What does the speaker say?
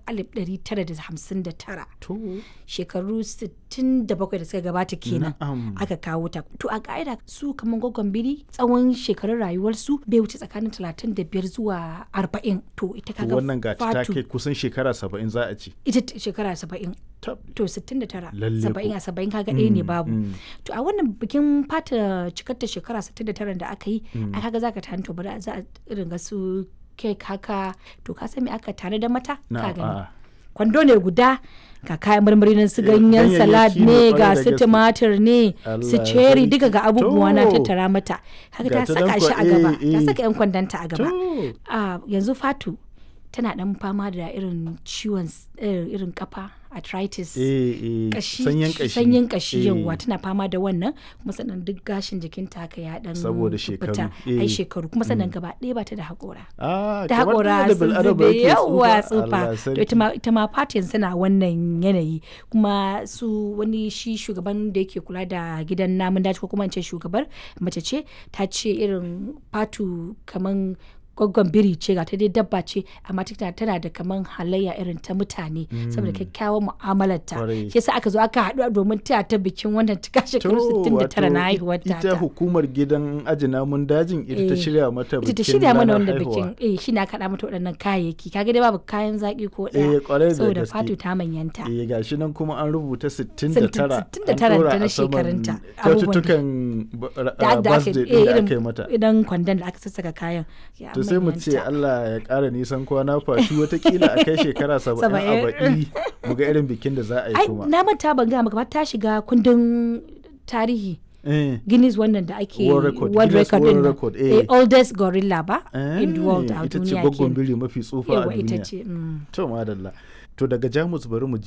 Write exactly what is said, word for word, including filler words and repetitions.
alif ɗari tara da hamsin da tara. To. Shekaru sittin da bakwai da suka gabata kenan Na'am. aka kawo ta. To a ka'ida su kamar gwaggon biri tsawon shekarun rayuwarsu bai wuce tsakanin talatin da biyar zuwa arba'in. To ita To kaga wannan gata ta fatu kai kusan shekara saba'in za a ce. ita t- shekara saba'in. Tab. To sittin da tara Lalle saba'in ko. a saba'in kaga ɗaya ne Mm, babu. mm. To a wannan bikin fata cikar ta shekara sittin da tara da aka yi a kaga zaka tani to bari za a irin ga su kek haka to ka san me aka tare da mata ka Na'am, gani. a'a. Kwando ne guda ga kayan marmari nan su Eh, ganyen ganyayyaki salad ne ne kwarai ga da su gaske. tumatir ne su Allah cherry sarki. duka ga abubuwa na To. tattara mata haka Ga ta ta saka nan shi kwa- a gaba eh, ta eh. saka yan kwandanta a gaba. To. a yanzu Fatu tana dan fama da irin ciwon s- eh, irin kafa arthritis Eh, eh, kashi sanyin kashi. sanyin kashi Eh, yawa tana fama da wannan kuma sannan duk gashin jikinta haka ya dan Saboda fita. shekaru, ai eh. shekaru kuma sannan gaba ɗaya ba ta da haƙora Ah, da kamar haƙora da sun bil'adama zube yake yawa tsufa. tsufa Allah to ita sarki. ma ita ma fatin suna wannan yanayi kuma su wani shi shugaban da yake kula da gidan namun daji ko kuma in ce shugabar mace ce ta ce irin fatu kaman gwaggon biri ce ga ta dai dabba ce amma tana tana da kaman halayya irin ta mutane saboda kyakkyawan mu'amalarta Kwarai. shi yasa aka zo aka haɗu domin taya ta bikin wannan cika shekaru To, sittin da tara na wato haihuwar ta ita hukumar gidan aji namun dajin ita ta Eh, shirya mata bikin ita ta shirya mana ranar wanda haihuwa. bikin eh shi na kaɗa mata waɗannan kayayyaki kaga dai babu kayan zaƙi ko Eh, kwarai ɗaya da saboda gaske. Fatu ta manyanta Eh, gashi nan kuma an rubuta sittin da tara. sittin da tara an ɗora da na a saman shekarunta. kyaututtukan ba- da ah, da aka birthday eh, ɗin da irin aka yi mata. idan kwandon da aka sassaka kayan ya To sai mu ce manyanta. Allah ya ƙara nisan kwana fashi watakila a kai shekara saba'in a Saba'in. baɗi mu ga irin bikin da za a yi ai kuma. na manta ban gaya maka ba ta shiga kundin tarihi Eh, Guinness wannan da ake World record, world Guinness record World din nan. record, eh. eh, oldest gorilla ba eh, in the world a ita ce duniya gwaggon kenan. biri mafi tsufa a Yawa ita duniya. ce mm. To madalla. To daga Jamus bari mu